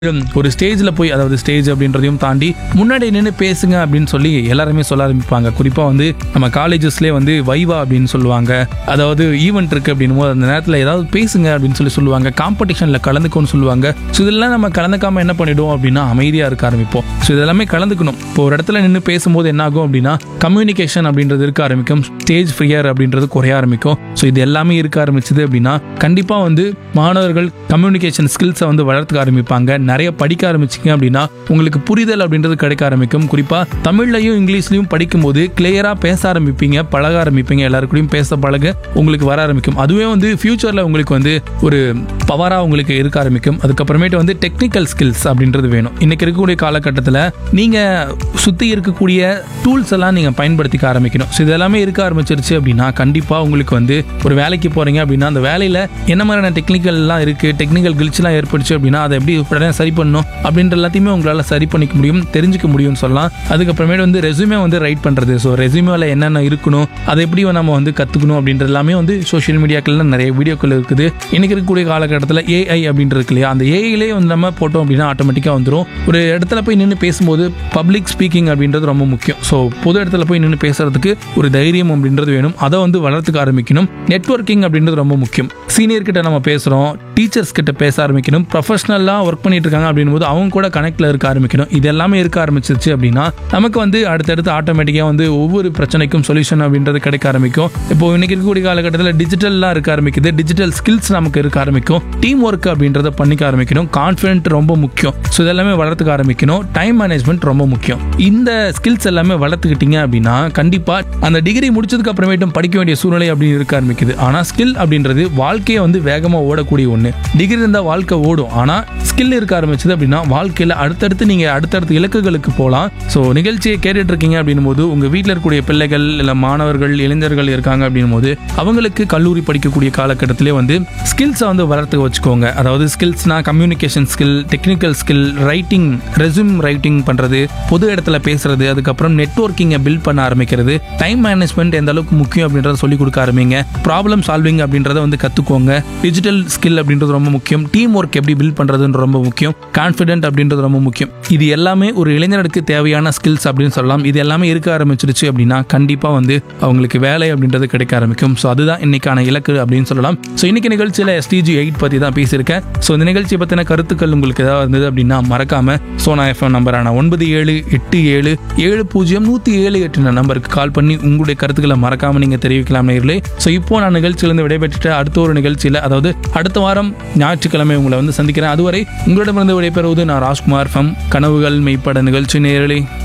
ஒரு ஸ்டேஜில் போய், அதாவது ஸ்டேஜ் அப்படின்றதையும் தாண்டி முன்னாடி நின்று பேசுங்க அப்படின்னு சொல்லி எல்லாருமே சொல்ல ஆரம்பிப்பாங்க. குறிப்பாக வந்து நம்ம காலேஜஸ்லேயே வந்து வைவா அப்படின்னு சொல்லுவாங்க. அதாவது ஈவெண்ட் இருக்குது அப்படின்னும் போது அந்த நேரத்தில் ஏதாவது பேசுங்க அப்படின்னு சொல்லுவாங்க. காம்படிஷனில் கலந்துக்கோன்னு சொல்லுவாங்க. ஸோ இதெல்லாம் நம்ம கலந்துக்காமல் என்ன பண்ணிவிடுவோம் அப்படின்னா அமைதியாக இருக்க ஆரம்பிப்போம். ஸோ இதெல்லாமே கலந்துக்கணும். இப்போ ஒரு இடத்துல நின்று பேசும்போது என்ன ஆகும் அப்படின்னா கம்யூனிகேஷன் அப்படின்றது இருக்க ஆரம்பிக்கும். ஸ்டேஜ் ஃப்ரீயர் அப்படின்றது குறைய ஆரம்பிக்கும். ஸோ இது எல்லாமே இருக்க ஆரம்பிச்சது அப்படின்னா கண்டிப்பாக வந்து மாணவர்கள் கம்யூனிகேஷன் ஸ்கில்ஸை வந்து வளர்த்துக்க ஆரம்பிப்பாங்க. நிறைய படிக்க ஆரம்பிச்சிங்க அப்படின்னா உங்களுக்கு புரிதல் அப்படின்றது கிடைக்க ஆரம்பிக்கும். குறிப்பாக தமிழ்லையும் இங்கிலீஷ்லையும் படிக்கும்போது கிளியராக பேச ஆரம்பிப்பீங்க, பழக ஆரம்பிப்பீங்க. எல்லாருக்கூடையும் பேச பழக உங்களுக்கு வர ஆரம்பிக்கும். அதுவே வந்து ஃபியூச்சரில் உங்களுக்கு வந்து ஒரு பவராக உங்களுக்கு இருக்க ஆரம்பிக்கும். அதுக்கப்புறமேட்டு வந்து டெக்னிக்கல் ஸ்கில்ஸ் அப்படின்றது வேணும். இன்னைக்கு இருக்கக்கூடிய காலகட்டத்தில் நீங்கள் சுற்றி இருக்கக்கூடிய டூல்ஸ் எல்லாம் நீங்கள் பயன்படுத்திக்க ஆரம்பிக்கணும். ஸோ இதெல்லாமே இருக்க ஆரம்பிச்சிருச்சு அப்படின்னா கண்டிப்பாக உங்களுக்கு வந்து ஒரு வேலைக்கு போகிறீங்க அப்படின்னா அந்த வேலையில் என்ன மாதிரியான டெக்னிக்கல்லாம் இருக்குது, டெக்னிக்கல் கிளிச்லாம் ஏற்படுச்சு அப்படின்னா அதை எப்படி உடனே சரி பண்ணணும் அப்படின்ற எல்லாத்தையுமே உங்களால் சரி பண்ணிக்க முடியும், தெரிஞ்சுக்க முடியும்னு சொல்லலாம். அதுக்கப்புறமேட்டு வந்து ரெஸ்யூமே வந்து ரைட் பண்ணுறது. ஸோ ரெஸ்யூமேல என்னென்ன இருக்கணும், அதை எப்படி நம்ம வந்து கற்றுக்கணும் அப்படின்றது எல்லாமே வந்து சோஷியல் மீடியாக்கள்ல நிறைய வீடியோக்கள் இருக்குது. இன்னைக்கு இருக்கக்கூடிய காலகட்டத்தில் ஏஐ அப்படின்றது இருக்கு இல்லையா, அந்த ஏஐலேயே வந்து நம்ம போட்டோம் அப்படின்னா ஆட்டோமேட்டிக்காக வந்துடும். ஒரு இடத்துல போய் நின்று பேசும்போது பப்ளிக் ஸ்பீக்கிங் அப்படின்றது ரொம்ப முக்கியம். ஸோ பொது இடத்துல போய் நின்று பேசுறதுக்கு ஒரு தைரியம் அப்படின்றது வேணும். அதை வந்து வளர்த்துக்க ஆரம்பிக்கணும். நெட்வொர்க்கிங் அப்படின்றது ரொம்ப முக்கியம். சீனியர் கிட்ட நம்ம பேசுகிறோம், டீச்சர்ஸ் கிட்ட பேச ஆரம்பிக்கணும். ப்ரொஃபஷனலாக ஒர்க் பண்ணிட்டு இருக்காங்க அப்படின் போது அவங்க கூட கனெக்ட்ல இருக்க ஆரம்பிக்கணும். இது எல்லாமே இருக்க ஆரம்பிச்சிருச்சு அப்படின்னா நமக்கு வந்து அடுத்தடுத்து ஆட்டோமேட்டிக்காக வந்து ஒவ்வொரு பிரச்சனைக்கும் சொல்யூஷன் அப்படின்றது கிடைக்க ஆரம்பிக்கும். இப்போ இன்னைக்கு இருக்கக்கூடிய காலகட்டத்தில் டிஜிட்டல்லாம் இருக்க ஆரம்பிக்குது. டிஜிட்டல் ஸ்கில்ஸ் நமக்கு இருக்க ஆரம்பிக்கும். டீம் ஒர்க் அப்படின்றத பண்ணிக்க ஆரம்பிக்கணும். கான்ஃபிடென்ட் ரொம்ப முக்கியம். ஸோ இதெல்லாமே வளர்த்துக்க ஆரம்பிக்கணும். டைம் மேனேஜ்மெண்ட் ரொம்ப முக்கியம். இந்த ஸ்கில்ஸ் எல்லாமே வளர்த்துக்கிட்டீங்க அப்படின்னா கண்டிப்பாக அந்த டிகிரி முடிச்சதுக்கு அப்புறமேட்டும் படிக்க வேண்டிய சூழ்நிலை அப்படின்னு இருக்க ஆரம்பிக்குது. ஆனால் ஸ்கில் அப்படின்றது வாழ்க்கையை வந்து வேகமாக ஓடக்கூடிய ஒன்று. டிகிரி இருந்தால் வாழ்க்கை ஓடும், ஆனால் ஸ்கில் இருக்க ஆரம்பிச்சது அப்படின்னா வாழ்க்கையில் அடுத்தடுத்து நீங்கள் அடுத்தடுத்த இலக்குகளுக்கு போகலாம். ஸோ நிகழ்ச்சியை கேட்டுட்டு இருக்கீங்க அப்படின்னும் போது உங்கள் வீட்டில் இருக்கக்கூடிய பிள்ளைகள் இல்லை மாணவர்கள் இளைஞர்கள் இருக்காங்க அப்படின்னும் போது அவங்களுக்கு கல்லூரி படிக்கக்கூடிய காலகட்டத்திலே வந்து ஸ்கில்ஸை வந்து வளர்த்து வச்சுக்கோங்க. அதாவது ஸ்கில்ஸ்னா communication skill, technical skill, writing, resume writing பண்ணுறது, பொது இடத்துல பேசுறது, அதுக்கப்புறம் நெட்வொர்க்கிங்கை பில்ட் பண்ண ஆரம்பிக்கிறது, டைம் மேனேஜ்மெண்ட் எந்த அளவுக்கு முக்கியம் அப்படின்றத சொல்லிக் கொடுக்க ஆரம்பிங்க. ப்ராப்ளம் சால்விங் அப்படின்றத வந்து கற்றுக்கோங்க. டிஜிட்டல் ஸ்கில் அப்படின்றது ரொம்ப முக்கியம். டீம் ஒர்க் எப்படி பில்ட் பண்ணுறதுன்னு ரொம்ப முக்கியம். கான்ஃபிடென்ட் அப்படின்றது ரொம்ப முக்கியம். இது எல்லாமே ஒரு இளைஞருக்கு தேவையான ஸ்கில்ஸ் அப்படின்னு சொல்லலாம். இது எல்லாமே இருக்க ஆரம்பிச்சிருச்சு அப்படின்னா கண்டிப்பாக வந்து அவங்களுக்கு வேலை அப்படின்றது கிடைக்க ஆரம்பிக்கும். ஸோ அதுதான் இன்னைக்கான இலக்கு அப்படின்னு சொல்லலாம். ஸோ இன்னைக்கு நிகழ்ச்சியில் STG 8 பற்றி தான் பேசியிருக்கேன். ஸோ இந்த நிகழ்ச்சியை பற்றின கருத்துக்கள் உங்களுக்கு ஏதாவது இருந்தது அப்படின்னா மறக்காம சோனா FM நம்பரான 9787070178 நம்பருக்கு கால் பண்ணி உங்களுடைய கருத்துக்களை மறக்காம நீங்க தெரிவிக்கலாம் நேயர்களே. ஸோ இப்போ நான் நிகழ்ச்சியிலிருந்து விடைபெற்றுட்டு அடுத்த ஒரு நிகழ்ச்சியில், அதாவது அடுத்த வாரம் ஞாயிற்றுக்கிழமை உங்களை வந்து சந்திக்கிறேன். அதுவரை உங்களிடமிருந்து விடைபெறுவது நான் ராஜ்குமார். கனவுகள் மெய்ப்பட நிகழ்ச்சி நேயர்களே.